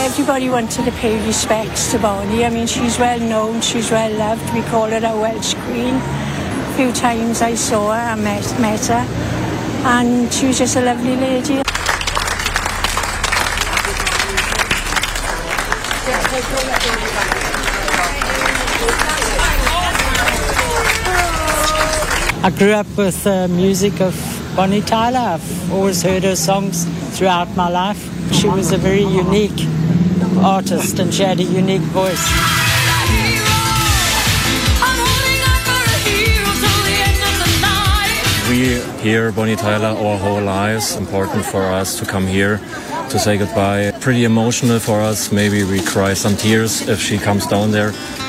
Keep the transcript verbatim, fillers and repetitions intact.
everybody wanted to pay respects to Bonnie. I mean, she's well known, she's well loved. We call her a Welsh Queen. A few times I saw her, I met, met her, and she was just a lovely lady. I grew up with the music of Bonnie Tyler. I've always heard her songs throughout my life. She was a very unique artist and she had a unique voice. We hear Bonnie Tyler our whole lives. Important for us to come here to say goodbye. Pretty emotional for us. Maybe we cry some tears if she comes down there.